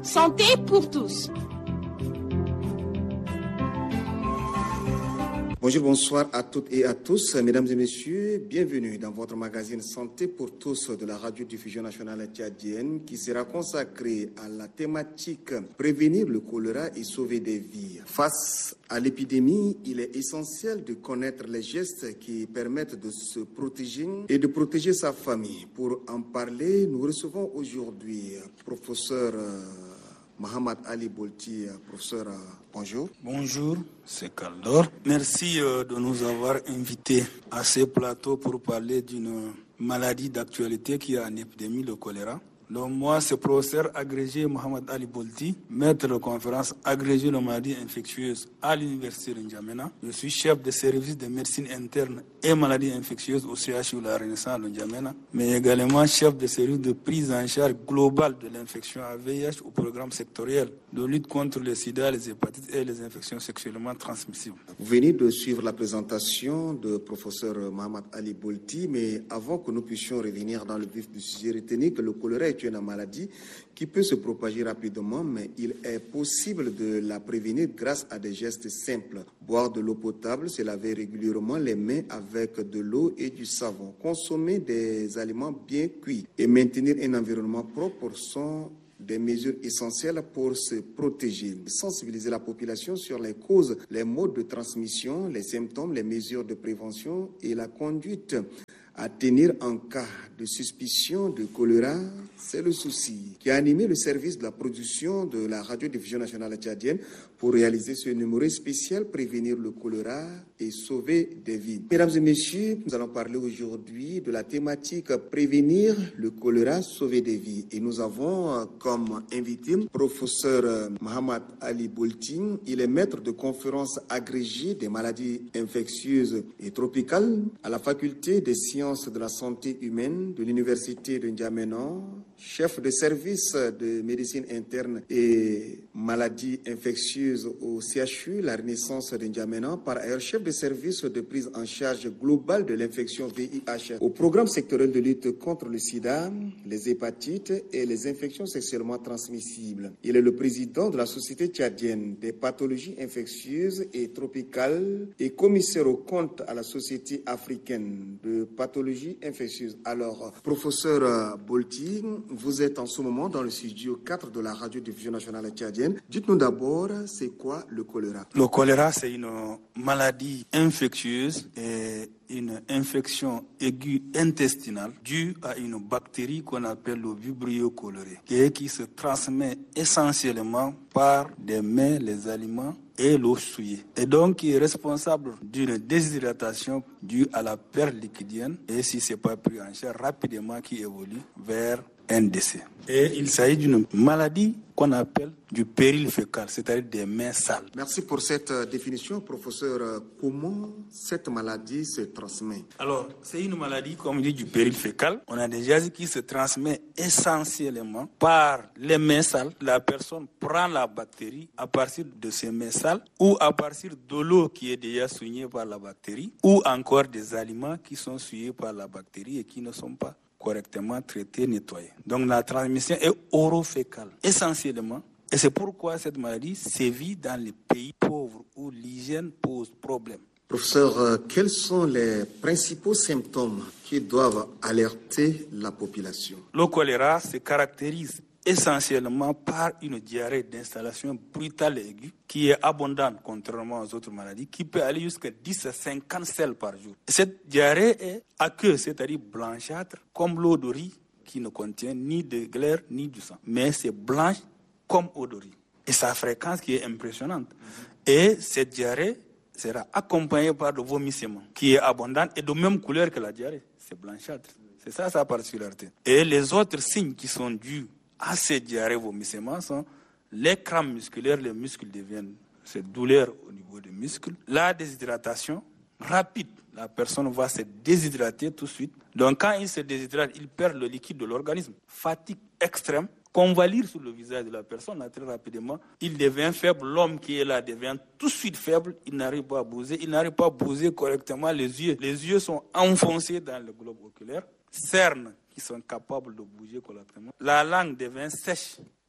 Santé pour tous. Bonjour, bonsoir à toutes et à tous. Mesdames et messieurs, bienvenue dans votre magazine Santé pour tous de la radiodiffusion nationale tchadienne qui sera consacré à la thématique prévenir le choléra et sauver des vies. Face à l'épidémie, il est essentiel de connaître les gestes qui permettent de se protéger et de protéger sa famille. Pour en parler, nous recevons aujourd'hui professeur Mohamed Ali Bolti. Professeur, bonjour. Bonjour, c'est Kaldor. Merci de nous avoir invités à ce plateau pour parler d'une maladie d'actualité qui est en épidémie, le choléra. Donc moi, c'est professeur agrégé Mohamed Ali Bolti, maître de conférence agrégé de maladies infectieuses à l'université de N'Djamena. Je suis chef de service de médecine interne et maladies infectieuses au CHU La Renaissance de N'Djamena, mais également chef de service de prise en charge globale de l'infection à VIH au programme sectoriel de lutte contre le sida, les hépatites et les infections sexuellement transmissibles. Vous venez de suivre la présentation de professeur Mohamed Ali Bolti, mais avant que nous puissions revenir dans le vif du sujet, retenez que le choléra est une maladie qui peut se propager rapidement, mais il est possible de la prévenir grâce à des gestes simples. Boire de l'eau potable, se laver régulièrement les mains avec de l'eau et du savon, consommer des aliments bien cuits et maintenir un environnement propre sont des mesures essentielles pour se protéger. Sensibiliser la population sur les causes, les modes de transmission, les symptômes, les mesures de prévention et la conduite à tenir en cas de suspicion de choléra, c'est le souci qui a animé le service de la production de la radiodiffusion nationale tchadienne pour réaliser ce numéro spécial Prévenir le choléra et sauver des vies. Mesdames et messieurs, nous allons parler aujourd'hui de la thématique Prévenir le choléra, sauver des vies. Et nous avons comme invité professeur Mohamed Ali Bolti. Il est maître de conférences agrégé des maladies infectieuses et tropicales à la faculté des sciences de la santé humaine de l'université de N'Djamena, chef de service de médecine interne et maladies infectieuses au CHU, la Renaissance de N'Djamena, par ailleurs chef de service de prise en charge globale de l'infection VIH au programme sectoriel de lutte contre le sida, les hépatites et les infections sexuellement transmissibles. Il est le président de la Société tchadienne des pathologies infectieuses et tropicales et commissaire aux comptes à la Société africaine de pathologie infectieuse. Alors, professeur Bolti, vous êtes en ce moment dans le studio 4 de la radiodiffusion nationale tchadienne. Dites-nous d'abord, c'est quoi le choléra? Le choléra, c'est une maladie infectieuse et une infection aiguë intestinale due à une bactérie qu'on appelle le Vibrio cholerae et qui se transmet essentiellement par des mains, les aliments et l'eau souillée. Et donc, qui est responsable d'une déshydratation due à la perte liquidienne et si ce n'est pas pris en charge rapidement qui évolue vers un décès. Et il s'agit d'une maladie qu'on appelle du péril fécal, c'est-à-dire des mains sales. Merci pour cette définition, professeur. Comment cette maladie se transmet? Alors, c'est une maladie, comme dit, du péril fécal. On a déjà dit qu'il se transmet essentiellement par les mains sales. La personne prend la bactérie à partir de ses mains sales ou à partir de l'eau qui est déjà souillée par la bactérie ou encore des aliments qui sont souillés par la bactérie et qui ne sont pas correctement traités, nettoyés. Donc la transmission est orofécale, essentiellement. Et c'est pourquoi cette maladie sévit dans les pays pauvres où l'hygiène pose problème. Professeur, quels sont les principaux symptômes qui doivent alerter la population? Le choléra se caractérise essentiellement par une diarrhée d'installation brutale et aiguë qui est abondante contrairement aux autres maladies, qui peut aller jusqu'à 10 à 50 selles par jour. Cette diarrhée est aqueuse, c'est-à-dire blanchâtre, comme l'eau de riz qui ne contient ni de glaire ni du sang. Mais c'est blanche comme eau de riz. Et sa fréquence qui est impressionnante. Et cette diarrhée sera accompagnée par de vomissements qui est abondante et de même couleur que la diarrhée. C'est blanchâtre. C'est ça sa particularité. Et les autres signes qui sont dus à ces diarrhées vomissements sont les crampes musculaires, les muscles deviennent cette douleur au niveau des muscles, la déshydratation rapide, la personne va se déshydrater tout de suite. Donc quand il se déshydrate, il perd le liquide de l'organisme, fatigue extrême, qu'on va lire sur le visage de la personne là, très rapidement, il devient faible, l'homme qui est là devient tout de suite faible, il n'arrive pas à bouger, correctement les yeux. Les yeux sont enfoncés dans le globe oculaire, cernes qui sont capables de bouger correctement. La langue devient sèche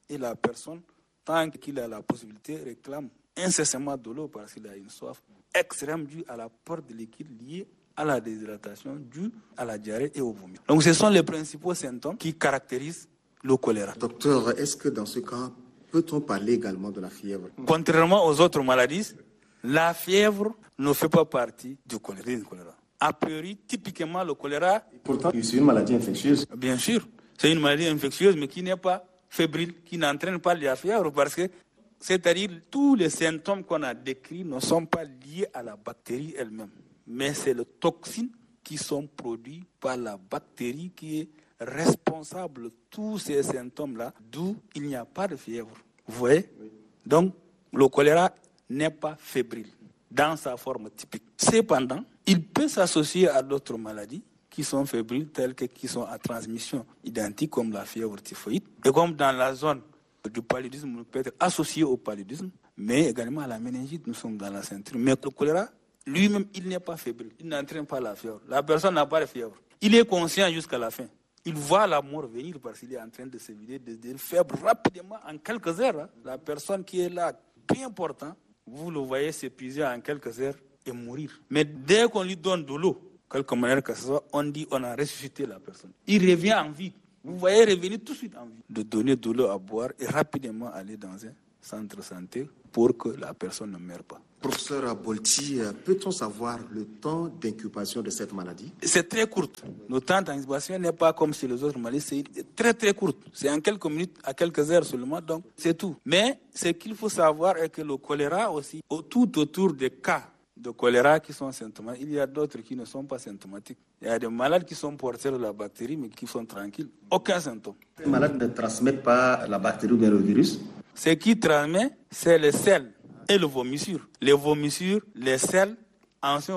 et la personne, tant qu'il a la possibilité, réclame incessamment de l'eau parce qu'il a une soif extrême due à la perte de liquide liée à la déshydratation, due à la diarrhée et au vomi. Donc ce sont les principaux symptômes qui caractérisent le choléra. Docteur, est-ce que dans ce cas, peut-on parler également de la fièvre? Contrairement aux autres maladies, la fièvre ne fait pas partie du choléra. A priori, typiquement, le choléra... Pourtant, c'est une maladie infectieuse. Bien sûr, c'est une maladie infectieuse, mais qui n'est pas fébrile, qui n'entraîne pas la fièvre, parce que, c'est-à-dire, tous les symptômes qu'on a décrits ne sont pas liés à la bactérie elle-même, mais c'est les toxines qui sont produites par la bactérie qui est responsable de tous ces symptômes-là, d'où il n'y a pas de fièvre. Vous voyez? Oui. Donc, le choléra n'est pas fébrile dans sa forme typique. Cependant, il peut s'associer à d'autres maladies qui sont fébriles, telles que qui sont à transmission identique, comme la fièvre typhoïde. Et comme dans la zone du paludisme, il peut être associé au paludisme, mais également à la méningite, nous sommes dans la ceinture. Mais le choléra, lui-même, il n'est pas fébrile, il n'entraîne pas la fièvre. La personne n'a pas de fièvre. Il est conscient jusqu'à la fin. Il voit la mort venir parce qu'il est en train de se vider, de faire rapidement, en quelques heures. Hein. La personne qui est là, peu important, vous le voyez s'épuiser en quelques heures et mourir. Mais dès qu'on lui donne de l'eau, quelque manière que ce soit, on dit on a ressuscité la personne. Il revient en vie. Vous voyez revenir tout de suite en vie. De donner de l'eau à boire et rapidement aller dans un centre de santé pour que la personne ne meure pas. Professeur Bolti, peut-on savoir le temps d'incubation de cette maladie? C'est très court. Le temps d'incubation n'est pas comme chez les autres maladies, c'est très très court. C'est en quelques minutes à quelques heures seulement, donc c'est tout. Mais ce qu'il faut savoir est que le choléra aussi, tout autour des cas de choléra qui sont symptomatiques, il y a d'autres qui ne sont pas symptomatiques. Il y a des malades qui sont porteurs de la bactérie mais qui sont tranquilles, aucun symptôme. Les malades ne transmettent pas la bactérie ou bien le virus? Ce qui transmet, c'est les selles et le vomissure. Les vomissures, les selles, ensuite